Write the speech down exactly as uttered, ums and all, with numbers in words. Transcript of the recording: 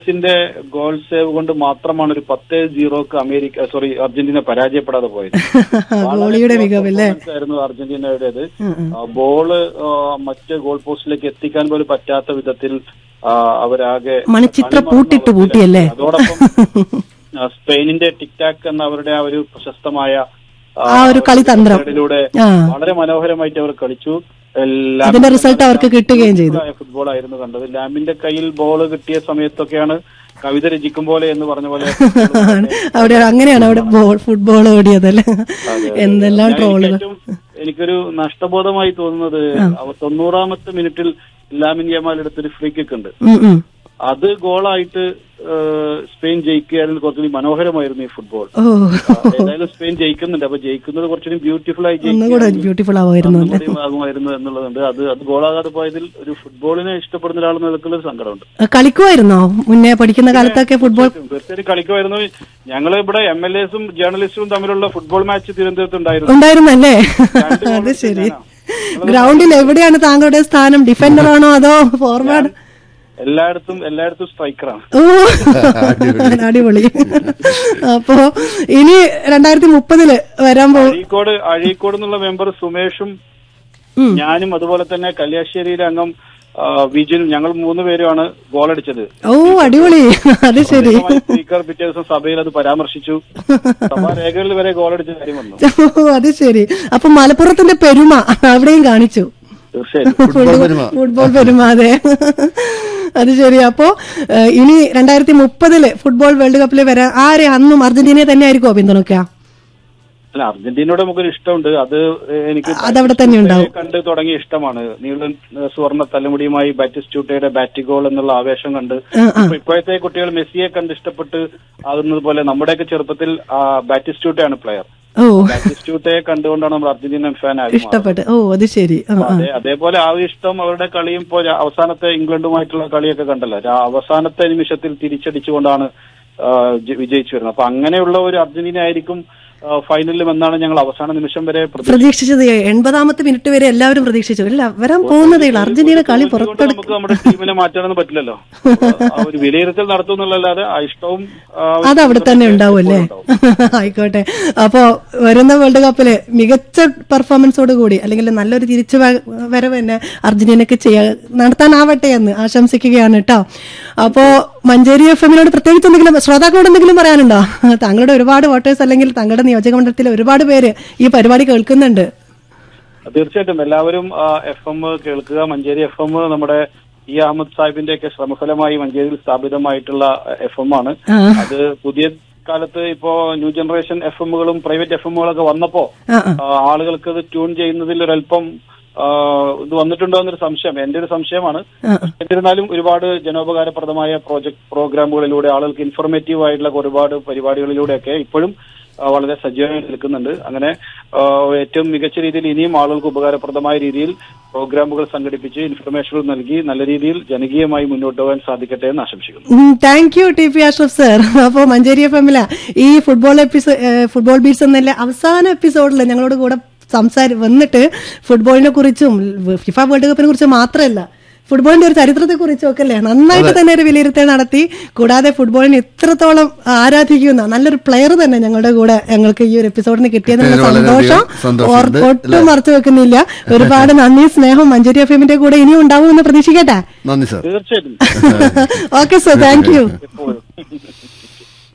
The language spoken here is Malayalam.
ിന്റെ ഗോൾ സേവ് കൊണ്ട് മാത്രമാണ് ഒരു പത്ത് സീറോക്ക് അമേരിക്ക സോറി അർജന്റീന പരാജയപ്പെടാതെ പോയത്. ആയിരുന്നു അർജന്റീനയുടേത്. ബോള് മറ്റ് ഗോൾ പോസ്റ്റിലേക്ക് എത്തിക്കാൻ പോലും പറ്റാത്ത വിധത്തിൽ അവരാകെ പൂട്ടിട്ട് പൂട്ടിയല്ലേ. അതോടൊപ്പം സ്പെയിനിന്റെ ടിക്ടാക്ക് എന്ന അവരുടെ ആ ഒരു പ്രശസ്തമായ ആ ഒരു കളിതന്ത്രത്തിലൂടെ വളരെ മനോഹരമായിട്ട് അവർ കളിച്ചു. അതിന്റെ റിസൾട്ട് അവർക്ക് കിട്ടുകയും ചെയ്തു. ഫുട്ബോൾ ആയിരുന്നു കണ്ടത്. ലാമിന്റെ കയ്യിൽ ബോൾ കിട്ടിയ സമയത്തൊക്കെയാണ് കവിത രചിക്കും പോലെ എന്ന് പറഞ്ഞ പോലെ അവിടെ അങ്ങനെയാണ് അവിടെ ഫുട്ബോൾ ഓടിയതല്ലേ. എന്തെല്ലാം ട്രോളുകൾ. എനിക്കൊരു നഷ്ടബോധമായി തോന്നുന്നത് തൊണ്ണൂറാമത്തെ മിനിറ്റിൽ ലാമിൻ യമാൽ എടുത്തൊരു ഫ്രീ കിക്ക് ഉണ്ട്. അത് ഗോളായിട്ട് സ്പെയിൻ ജയിക്കുകയായിരുന്നു. കുറച്ചുകൂടി മനോഹരമായിരുന്നു ഈ ഫുട്ബോൾ. ഏതായാലും സ്പെയിൻ ജയിക്കുന്നുണ്ട്. അപ്പൊ ജയിക്കുന്നത് കുറച്ചുകൂടി ബ്യൂട്ടിഫുൾ ആയി ബ്യൂട്ടിഫുൾ ആകുമായിരുന്നു എന്നുള്ളതുണ്ട്. അത് അത് ഗോളാകാതെ പോയതിൽ ഒരു ഫുട്ബോളിനെ ഇഷ്ടപ്പെടുന്ന ഒരാളെന്ന നിലക്കുള്ള ഒരു സങ്കടമുണ്ട്. കളിക്കുമായിരുന്നോ മുന്നേ പഠിക്കുന്ന കാലത്തൊക്കെ ഫുട്ബോൾ? തീർച്ചയായും കളിക്കുമായിരുന്നു. ഞങ്ങൾ ഇവിടെ എം എൽ എസും ജേർണലിസ്റ്റും തമ്മിലുള്ള ഫുട്ബോൾ മാച്ച് തിരുവനന്തപുരത്ത് ഉണ്ടായിരുന്നു. ഉണ്ടായിരുന്നല്ലേ? അത് ശരി. ഗ്രൗണ്ടിൽ എവിടെയാണ് താങ്കളുടെ സ്ഥാനം? ഡിഫൻഡർ ആണോ അതോ ഫോർവേഡ്? എല്ലായിടത്തും എല്ലായിടത്തും സ്ട്രൈക്കറാണ്. ഓ അടിപൊളി. അപ്പോ ഇനി രണ്ടായിരത്തി മുപ്പതില് വരാൻ പോകും. അഴീക്കോട് അഴീക്കോട് എന്നുള്ള മെമ്പർ സുമേഷും ഞാനും അതുപോലെ തന്നെ കല്യാശ്ശേരിയിലെ അംഗം വിജിനും ഞങ്ങൾ മൂന്ന് പേരുമാണ് ഗോളടിച്ചത്. ഓ അടിപൊളി. അത് ശരി. സ്പീക്കർ പിറ്റേ ദിവസം സഭയിൽ അത് പരാമർശിച്ചു. സഭാരേഖകളിൽ വരെ ഗോളടിച്ച കാര്യം വന്നു. ഓ അത് ശരി. അപ്പൊ മലപ്പുറത്തിന്റെ പെരുമ അവിടെയും കാണിച്ചു. തീർച്ചയായും ഫുട്ബോൾ പെരുമ. അതെ അത് ശരി. അപ്പോ ഇനി രണ്ടായിരത്തി മുപ്പതില് ഫുട്ബോൾ വേൾഡ് കപ്പില് വരാൻ ആരെ അന്നും അർജന്റീനയെ തന്നെ ആയിരിക്കുമോ പിന്തുണയ്ക്കുക? അല്ല, അർജന്റീനയോട് നമുക്കൊരു ഇഷ്ടമുണ്ട്. അത് എനിക്ക് അതവിടെ തന്നെ ഉണ്ടാവും. കണ്ട് തുടങ്ങിയ ഇഷ്ടമാണ്. നീളൻ സുവർണ്ണ തലമുടിയുമായി ബാറ്റിസ്റ്റൂട്ടയുടെ ബാറ്റ് ഗോൾ എന്നുള്ള ആവേശം കണ്ട് ഇപ്പോഴത്തെ കുട്ടികൾ മെസ്സിയെ കണ്ട് ഇഷ്ടപ്പെട്ട് ആകുന്നത് പോലെ നമ്മുടെയൊക്കെ ചെറുപ്പത്തിൽ ബാറ്റിസ്റ്റൂട്ടയാണ് പ്ലെയർ. ബാറ്റിസ്റ്റൂട്ടയെ കണ്ടുകൊണ്ടാണ് നമ്മൾ അർജന്റീനൻ ഫാൻ ഇഷ്ടപ്പെട്ടത്. ഓ അത് ശരി. അതേപോലെ ആ ഇഷ്ടം അവരുടെ കളിയും ഇപ്പോൾ അവസാനത്തെ ഇംഗ്ലണ്ടുമായിട്ടുള്ള കളിയൊക്കെ കണ്ടല്ലോ, അവസാനത്തെ നിമിഷത്തിൽ തിരിച്ചടിച്ചുകൊണ്ടാണ് വിജയിച്ചു വരുന്നത്. അപ്പൊ അങ്ങനെയുള്ള ഒരു അർജന്റീന ആയിരിക്കും ഫൈനലിലും എന്നാണ് ഞങ്ങൾ അവസാന നിമിഷം വരെ പ്രതീക്ഷിച്ചത്. എൺപതാമത്തെ മിനിറ്റ് വരെ എല്ലാവരും പ്രതീക്ഷിച്ചു. ഇല്ല വരാൻ പോകുന്നതേ ഉള്ളൂ അർജന്റീന കളി പുറത്തെടുക്കും. നമുക്ക് നമ്മുടെ ടീമിനെ മാറ്റാനൊന്നും പറ്റില്ലല്ലോ. ഒരു വിലയിരുത്തൽ നടത്തുന്നുള്ളല്ലാതെ ആ ഇഷ്ടവും അത് അവിടെ തന്നെ ഉണ്ടാവും അല്ലേ. ആയിക്കോട്ടെ. അപ്പോ വരുന്ന വേൾഡ് കപ്പില് മികച്ച പെർഫോമൻസോട് കൂടി അല്ലെങ്കിൽ നല്ലൊരു തിരിച്ചു വരവ് തന്നെ അർജന്റീനക്ക് ചെയ്യാൻ നടത്താനാവട്ടെ എന്ന് ആശംസിക്കുകയാണ് കേട്ടോ. അപ്പോ മഞ്ചേരി എഫ് എമ്മിനോട് പ്രത്യേകിച്ച് എന്തെങ്കിലും ശ്രോതാക്കളോട് എന്തെങ്കിലും പറയാനുണ്ടോ? താങ്കളുടെ ഒരുപാട് വോട്ടേഴ്സ് അല്ലെങ്കിൽ താങ്കളുടെ നിയോജക മണ്ഡലത്തിലെ ഒരുപാട് പേര് ഈ പരിപാടി കേൾക്കുന്നുണ്ട്. തീർച്ചയായിട്ടും എല്ലാവരും എഫ് എം കേൾക്കുക. മഞ്ചേരി എഫ് എം നമ്മുടെ ഇ അഹമ്മദ് സാഹിബിന്റെ ഒക്കെ ശ്രമഫലമായി മഞ്ചേരിയിൽ സ്ഥാപിതമായിട്ടുള്ള എഫ് എം ആണ്. അത് പുതിയ കാലത്ത് ഇപ്പോ new generation F എമ്മുകളും private F എമ്മുകളൊക്കെ വന്നപ്പോ ആളുകൾക്ക് അത് ട്യൂൺ ചെയ്യുന്നതിൽ ഒരല്പം ഇത് വന്നിട്ടുണ്ടോ എന്നൊരു സംശയം എന്റെ ഒരു സംശയമാണ്. എന്നിരുന്നാലും ഒരുപാട് ജനോപകാരപ്രദമായ പ്രോജക്ട് പ്രോഗ്രാമുകളിലൂടെ ആളുകൾക്ക് ഇൻഫോർമേറ്റീവ് ആയിട്ടുള്ള ഒരുപാട് പരിപാടികളിലൂടെയൊക്കെ ഇപ്പോഴും വളരെ സജീവമായി നിൽക്കുന്നുണ്ട്. അങ്ങനെ ഏറ്റവും മികച്ച രീതിയിൽ ഇനിയും ആളുകൾക്ക് ഉപകാരപ്രദമായ രീതിയിൽ പ്രോഗ്രാമുകൾ സംഘടിപ്പിച്ച് ഇൻഫർമേഷനുകൾ നൽകി നല്ല രീതിയിൽ ജനകീയമായി മുന്നോട്ട് പോകാൻ സാധിക്കട്ടെ എന്ന് ആശംസിക്കുന്നു. Thank you T P Ashraf sir. അപ്പോ മഞ്ചേരി എഫ് എമ്മില ഈ ഫുട്ബോൾ എപ്പിസോഡ് ഫുട്ബോൾ ബീറ്റ്സ് എന്നല്ല അവസാന എപ്പിസോഡിൽ ഞങ്ങളോട് കൂടെ സംസാരി വന്നിട്ട് ഫുട്ബോളിനെ കുറിച്ചും ഫിഫ വേൾഡ് കപ്പിനെ കുറിച്ചും മാത്രമല്ല ഫുട്ബോളിന്റെ ഒരു ചരിത്രത്തെ കുറിച്ചും ഒക്കെ അല്ലേ നന്നായിട്ട് തന്നെ ഒരു വിലയിരുത്തൽ നടത്തി. കൂടാതെ ഫുട്ബോളിനെ ഇത്രത്തോളം ആരാധിക്കുന്ന നല്ലൊരു പ്ലെയർ തന്നെ ഞങ്ങളുടെ കൂടെ ഞങ്ങൾക്ക് ഈ ഒരു എപ്പിസോഡിന് കിട്ടിയതിനുള്ള സന്തോഷം ഒട്ടും മറച്ചു വെക്കുന്നില്ല. ഒരുപാട് നന്ദി സ്നേഹം മഞ്ചേരി എഫ് എമ്മിന്റെ കൂടെ ഇനിയും ഉണ്ടാവുമെന്ന് പ്രതീക്ഷിക്കട്ടെ. തീർച്ചയായിട്ടും. Okay sir, thank you.